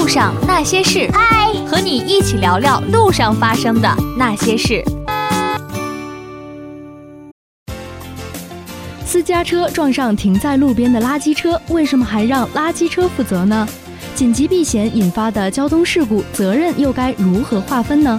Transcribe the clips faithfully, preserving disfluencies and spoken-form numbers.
路上那些事，嗨，和你一起聊聊路上发生的那些事。 私家车撞上停在路边的垃圾车，为什么还让垃圾车负责呢？紧急避险引发的交通事故，责任又该如何划分呢？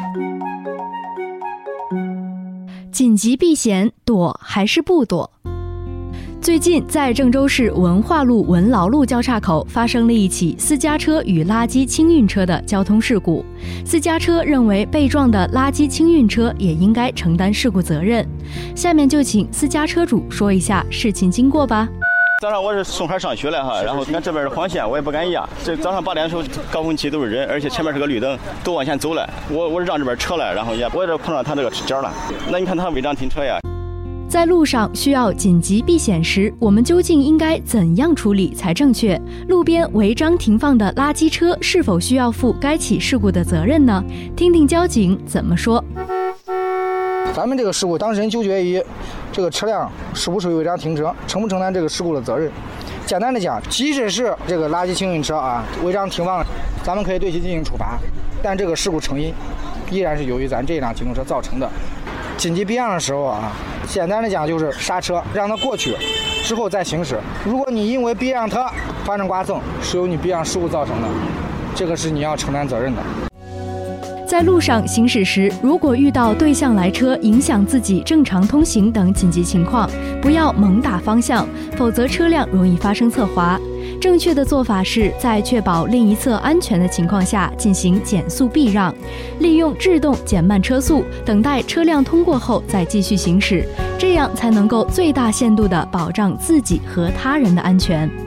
紧急避险，躲还是不躲？最近，在郑州市文化路文劳路交叉口发生了一起私家车与垃圾清运车的交通事故。私家车认为被撞的垃圾清运车也应该承担事故责任。下面就请私家车主说一下事情经过吧。 早上我是送孩上学来哈，然后看这边是黄线，我也不敢压。这早上八点的时候，高峰期都是人，而且前面是个绿灯，都往前走了。我我是让这边车来，然后也我这碰上他这个角了。那你看他违章停车呀？ 在路上需要紧急避险时，我们究竟应该怎样处理才正确？路边违章停放的垃圾车是否需要负该起事故的责任呢？听听交警怎么说。 咱们这个事故当事人纠结于这个车辆是不是违章停车，承不承担这个事故的责任。简单的讲，即使是这个垃圾清运车啊违章停放，咱们可以对其进行处罚，但这个事故成因依然是由于咱这辆机动车造成的。紧急避让的时候啊，简单的讲就是刹车，让它过去之后再行驶。如果你因为避让它发生刮蹭，是由你避让事故造成的，这个是你要承担责任的。 在路上行驶时，如果遇到对向来车影响自己正常通行等紧急情况，不要猛打方向，否则车辆容易发生侧滑。正确的做法是在确保另一侧安全的情况下进行减速避让，利用制动减慢车速，等待车辆通过后再继续行驶，这样才能够最大限度地保障自己和他人的安全。